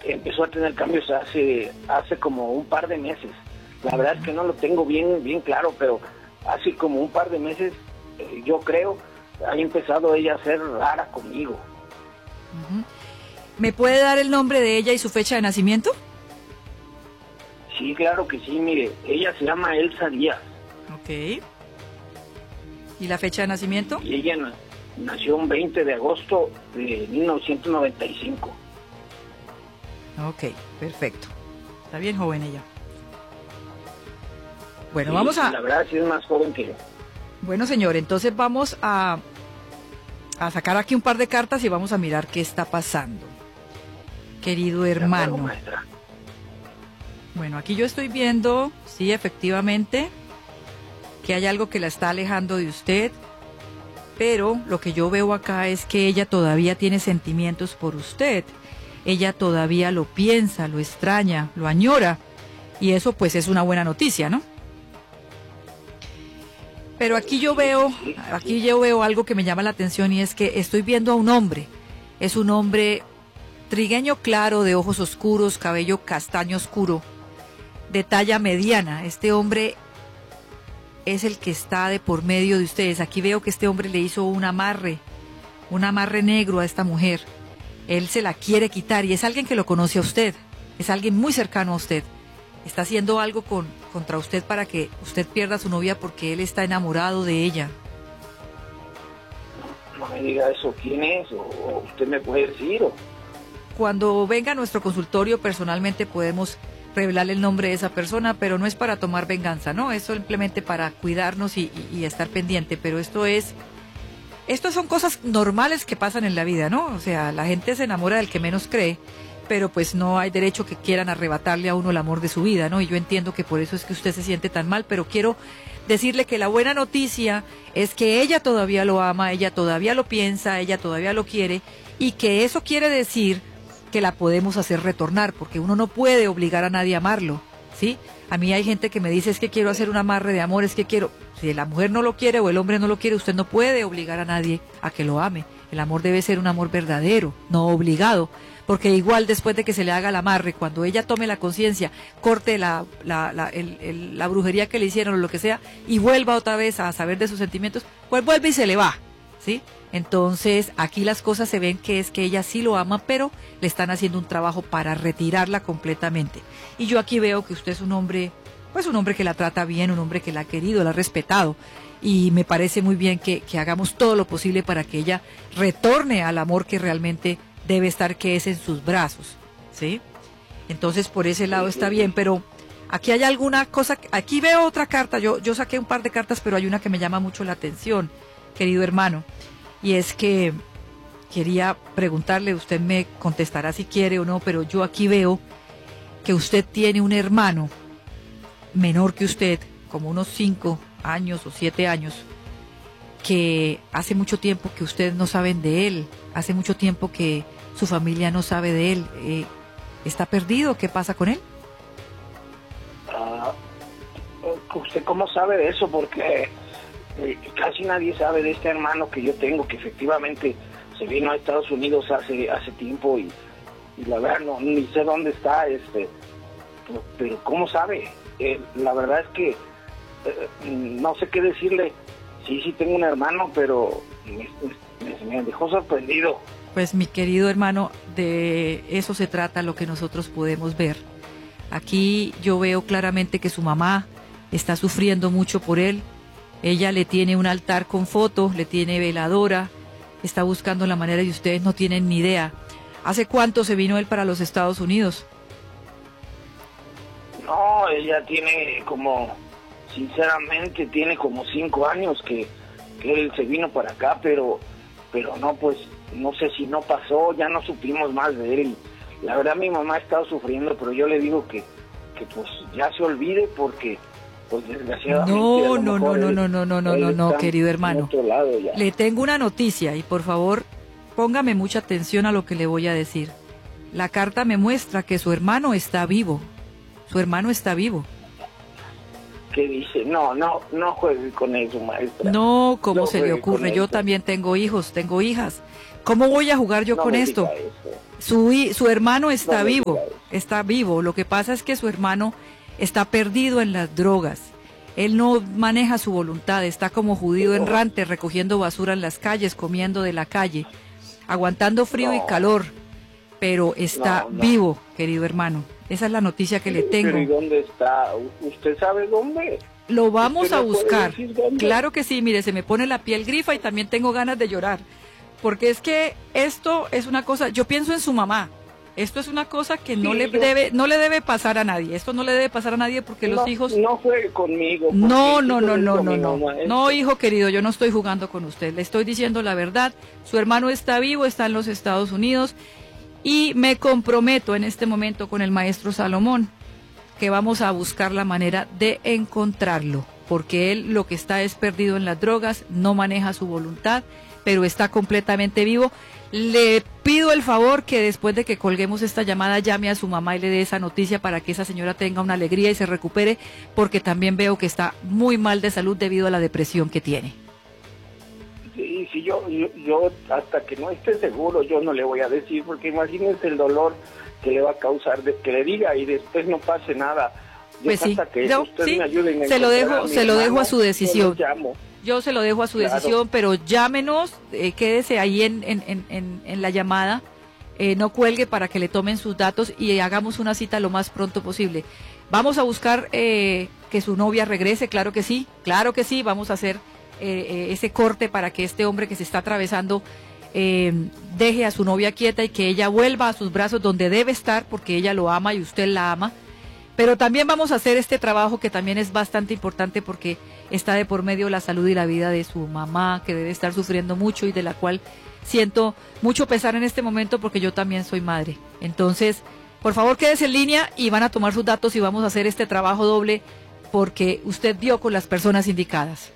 empezó a tener cambios hace como un par de meses. La verdad es que no lo tengo bien claro, pero hace como un par de meses, yo creo, ha empezado ella a ser rara conmigo. Uh-huh. ¿Me puede dar el nombre de ella y su fecha de nacimiento? Sí, claro que sí, mire, ella se llama Elsa Díaz. Ok. ¿Y la fecha de nacimiento? Y ella nació un 20 de agosto de 1995. Ok, perfecto. Está bien joven ella. Bueno, sí, vamos a... La verdad sí es más joven que yo. Bueno, señor, entonces vamos a sacar aquí un par de cartas y vamos a mirar qué está pasando. Querido hermano. Maestra. Bueno, aquí yo estoy viendo, sí, efectivamente, que hay algo que la está alejando de usted, pero lo que yo veo acá es que ella todavía tiene sentimientos por usted. Ella todavía lo piensa, lo extraña, lo añora, y eso pues es una buena noticia, ¿no? Pero aquí yo veo algo que me llama la atención y es que estoy viendo a un hombre. Es un hombre trigueño claro, de ojos oscuros, cabello castaño oscuro, de talla mediana. Este hombre es el que está de por medio de ustedes. Aquí veo que este hombre le hizo un amarre negro a esta mujer. Él se la quiere quitar y es alguien que lo conoce a usted, es alguien muy cercano a usted. Está haciendo algo contra usted para que usted pierda a su novia porque él está enamorado de ella. No me diga eso, ¿quién es? ¿O usted me puede decir? Cuando venga a nuestro consultorio personalmente podemos revelarle el nombre de esa persona, pero no es para tomar venganza, ¿no? Es simplemente para cuidarnos y estar pendiente, pero esto son cosas normales que pasan en la vida, ¿no? O sea, la gente se enamora del que menos cree, pero pues no hay derecho que quieran arrebatarle a uno el amor de su vida, ¿no? Y yo entiendo que por eso es que usted se siente tan mal, pero quiero decirle que la buena noticia es que ella todavía lo ama, ella todavía lo piensa, ella todavía lo quiere, y que eso quiere decir que la podemos hacer retornar, porque uno no puede obligar a nadie a amarlo, ¿sí? A mí hay gente que me dice, es que quiero hacer un amarre de amor, es que quiero... Si la mujer no lo quiere o el hombre no lo quiere, usted no puede obligar a nadie a que lo ame. El amor debe ser un amor verdadero, no obligado, porque igual después de que se le haga el amarre, cuando ella tome la conciencia, corte la brujería que le hicieron o lo que sea, y vuelva otra vez a saber de sus sentimientos, pues vuelve y se le va, ¿sí? Entonces, aquí las cosas se ven que es que ella sí lo ama, pero le están haciendo un trabajo para retirarla completamente. Y yo aquí veo que usted es un hombre, pues un hombre que la trata bien, un hombre que la ha querido, la ha respetado. Y me parece muy bien que hagamos todo lo posible para que ella retorne al amor que realmente debe estar, que es en sus brazos, ¿sí? Entonces, por ese lado está bien, pero aquí hay alguna cosa, aquí veo otra carta, yo saqué un par de cartas, pero hay una que me llama mucho la atención, querido hermano, y es que quería preguntarle, usted me contestará si quiere o no, pero yo aquí veo que usted tiene un hermano menor que usted, como unos 5 años o 7 años, que hace mucho tiempo que ustedes no saben de él, hace mucho tiempo que su familia no sabe de él. ¿Está perdido? ¿Qué pasa con él? ¿Usted cómo sabe de eso? Porque casi nadie sabe de este hermano que yo tengo, que efectivamente se vino a Estados Unidos hace tiempo y la verdad no, ni sé dónde está, pero ¿cómo sabe? La verdad es que no sé qué decirle. Sí tengo un hermano, pero me dejó sorprendido. Pues mi querido hermano, de eso se trata lo que nosotros podemos ver. Aquí yo veo claramente que su mamá está sufriendo mucho por él. Ella le tiene un altar con fotos, le tiene veladora, está buscando la manera y ustedes no tienen ni idea. ¿Hace cuánto se vino él para los Estados Unidos? No, ella tiene sinceramente tiene como 5 años que él se vino para acá, pero no, pues no sé si no pasó, ya no supimos más de él. La verdad mi mamá ha estado sufriendo, pero yo le digo que pues ya se olvide, porque pues desgraciadamente no, querido hermano. Le tengo una noticia y por favor póngame mucha atención a lo que le voy a decir. La carta me muestra que su hermano está vivo. Su hermano está vivo. que dice, no juegue con eso, maestra. No, ¿cómo No se le juegue con ocurre? Yo eso. también tengo hijos, tengo hijas. ¿Cómo voy a jugar yo No con me esto? diga eso. Su hermano está No me vivo, diga eso. está vivo. Lo que pasa es que su hermano está perdido en las drogas. Él no maneja su voluntad, está como judío errante, recogiendo basura en las calles, comiendo de la calle, aguantando frío y No. calor, pero está No. vivo, querido hermano. Esa es la noticia que le Pero ¿y tengo. dónde está? ¿Usted sabe dónde? Lo vamos ¿Usted a me puede buscar. decir dónde? Claro que sí, mire, se me pone la piel grifa y también tengo ganas de llorar. Porque es que esto es una cosa, yo pienso en su mamá. Esto es una cosa que no Sí, le debe pasar a nadie. Esto no le debe pasar a nadie porque los hijos... No juegue conmigo. porque No, yo no, no, le digo no, a no, mi no. mamá esto. No, hijo querido, yo no estoy jugando con usted. Le estoy diciendo la verdad. Su hermano está vivo, está en los Estados Unidos. Y me comprometo en este momento con el maestro Salomón que vamos a buscar la manera de encontrarlo. Porque él lo que está es perdido en las drogas, no maneja su voluntad, pero está completamente vivo. Le pido el favor que después de que colguemos esta llamada llame a su mamá y le dé esa noticia para que esa señora tenga una alegría y se recupere, porque también veo que está muy mal de salud debido a la depresión que tiene. Sí, yo hasta que no esté seguro yo no le voy a decir, porque imagínese el dolor que le va a causar de que le diga y después no pase nada. Yo Pues sí, hasta que yo, usted sí, me ayude en se lo encontrar dejo, a mi se lo dejo a hermano, su decisión. yo lo llamo. Yo se lo dejo a su Claro. decisión, pero llámenos, quédese ahí en la llamada, no cuelgue para que le tomen sus datos y hagamos una cita lo más pronto posible. Vamos a buscar que su novia regrese, claro que sí, vamos a hacer ese corte para que este hombre que se está atravesando deje a su novia quieta y que ella vuelva a sus brazos donde debe estar, porque ella lo ama y usted la ama. Pero también vamos a hacer este trabajo que también es bastante importante porque está de por medio la salud y la vida de su mamá, que debe estar sufriendo mucho y de la cual siento mucho pesar en este momento porque yo también soy madre. Entonces, por favor, quédese en línea y van a tomar sus datos y vamos a hacer este trabajo doble porque usted dio con las personas indicadas.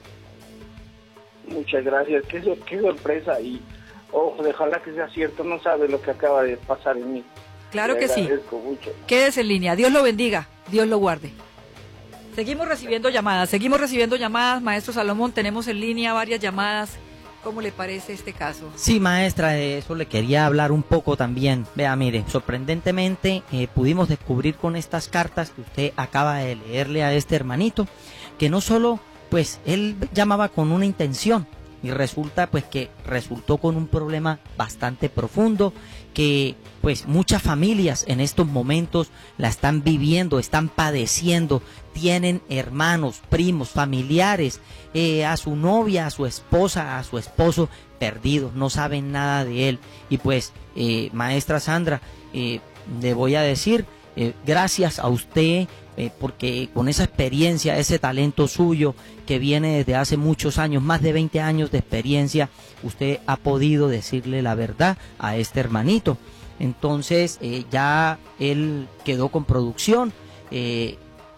Muchas gracias, qué sorpresa y ojalá que sea cierto, no sabe lo que acaba de pasar en mí. Claro Le que sí. agradezco mucho. Quédese en línea. Dios lo bendiga. Dios lo guarde. Seguimos recibiendo llamadas. Maestro Salomón, tenemos en línea varias llamadas. ¿Cómo le parece este caso? Sí, maestra, de eso le quería hablar un poco también. Vea, mire, sorprendentemente pudimos descubrir con estas cartas que usted acaba de leerle a este hermanito, que no solo, pues, él llamaba con una intención, y resulta pues que resultó con un problema bastante profundo que pues muchas familias en estos momentos la están viviendo, están padeciendo, tienen hermanos, primos, familiares, a su novia, a su esposa, a su esposo perdidos, no saben nada de él. Y pues maestra Sandra, le voy a decir gracias a usted, porque con esa experiencia, ese talento suyo que viene desde hace muchos años, más de 20 años de experiencia, usted ha podido decirle la verdad a este hermanito. Entonces ya él quedó con producción, le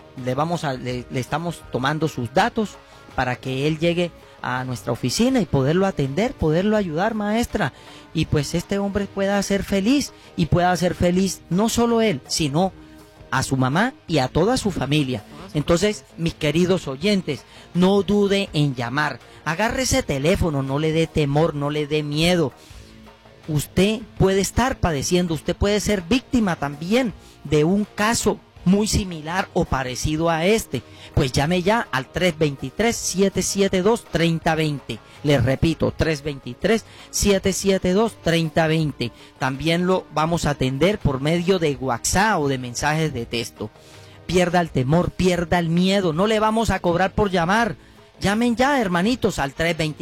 estamos tomando sus datos para que él llegue a nuestra oficina y poderlo atender, poderlo ayudar, maestra, y pues este hombre pueda ser feliz, y pueda ser feliz no solo él, sino a su mamá y a toda su familia. Entonces, mis queridos oyentes, no dude en llamar, agarre ese teléfono, no le dé temor, no le dé miedo. Usted puede estar padeciendo, usted puede ser víctima también de un caso muy similar o parecido a este. Pues llame ya al 323-772-3020. Les repito, 323-772-3020. También lo vamos a atender por medio de WhatsApp o de mensajes de texto. Pierda el temor, pierda el miedo, no le vamos a cobrar por llamar. Llamen ya, hermanitos, al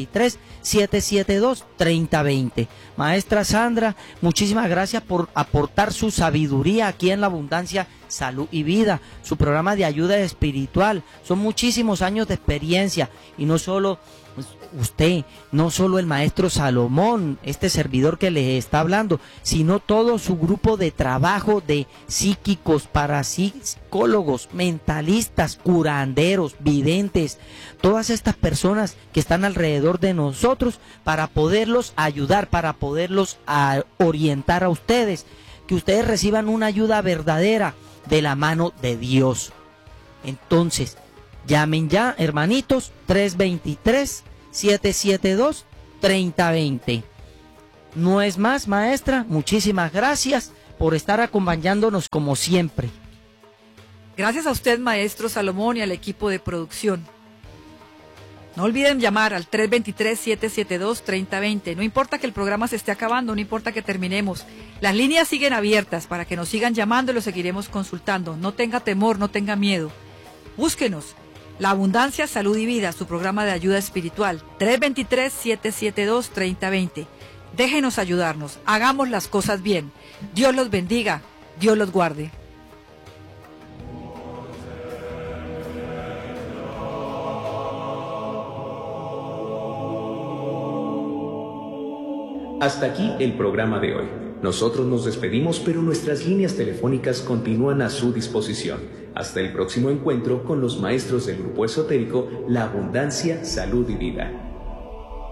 323-772-3020. Maestra Sandra, muchísimas gracias por aportar su sabiduría aquí en La Abundancia, Salud y Vida, su programa de ayuda espiritual. Son muchísimos años de experiencia y no solo usted, no solo el maestro Salomón, este servidor que les está hablando, sino todo su grupo de trabajo de psíquicos, parapsicólogos, mentalistas, curanderos, videntes, todas estas personas que están alrededor de nosotros para poderlos ayudar, para poderlos orientar a ustedes, que ustedes reciban una ayuda verdadera de la mano de Dios. Entonces, Llamen ya, hermanitos, 323-772-3020. No es más, maestra, muchísimas gracias por estar acompañándonos como siempre. Gracias a usted, maestro Salomón, y al equipo de producción. No olviden llamar al 323-772-3020. No importa que el programa se esté acabando, no importa que terminemos. Las líneas siguen abiertas para que nos sigan llamando y los seguiremos consultando. No tenga temor, no tenga miedo. Búsquenos. La Abundancia, Salud y Vida, su programa de ayuda espiritual. 323-772-3020. Déjenos ayudarnos. Hagamos las cosas bien. Dios los bendiga. Dios los guarde. Hasta aquí el programa de hoy. Nosotros nos despedimos, pero nuestras líneas telefónicas continúan a su disposición. Hasta el próximo encuentro con los maestros del grupo esotérico La Abundancia, Salud y Vida.